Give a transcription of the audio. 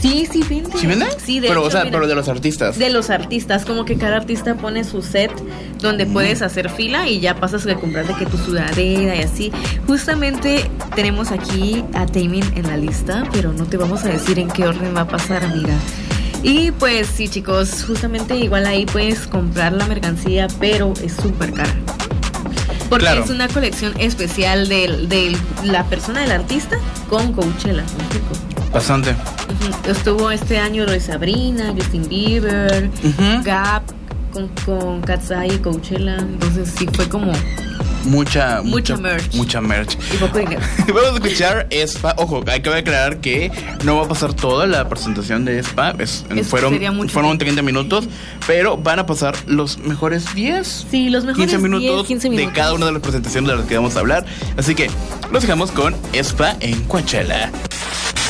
Sí, sí venden. ¿Sí venden? Sí, de pero, hecho, o sea, mira, pero de los artistas. de los artistas, como que cada artista pone su set donde puedes hacer fila y ya pasas a comprar de que tu sudadera y así. Justamente tenemos aquí a Taemin en la lista, pero no te vamos a decir en qué orden va a pasar, amiga. Y pues sí, chicos, justamente igual ahí puedes comprar la mercancía, pero es súper cara. Porque Claro. es una colección especial de la persona, del artista, con Coachella. Bastante. Estuvo este año lo de Sabrina, Justin Bieber, Ujú. Gap, con Katsai y Coachella. Entonces sí fue como Mucha merch. Mucha merch. y poco dinero. Vamos a escuchar Aespa. Ojo, hay que aclarar que no va a pasar toda la presentación de Aespa. Sería mucho Fueron tiempo. 30 minutos, pero van a pasar los mejores 10, Sí, los mejores 15 minutos, 10, 15 de minutos. cada una de las presentaciones de las que vamos a hablar. Así que los dejamos con Aespa en Coachella.